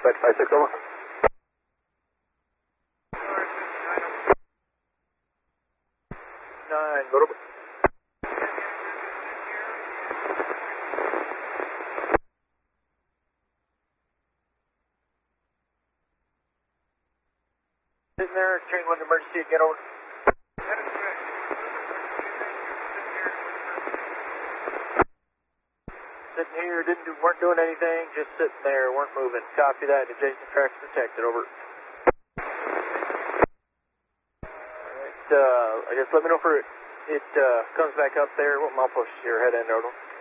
Dispatch 56, over. Nine, go over. Sitting there, train 1 emergency, get over. Sitting here, weren't doing anything, just sitting there, weren't moving. Copy that, adjacent tracks protected, over. Alright, I guess let me know if it comes back up there. What milepost is your head end, over?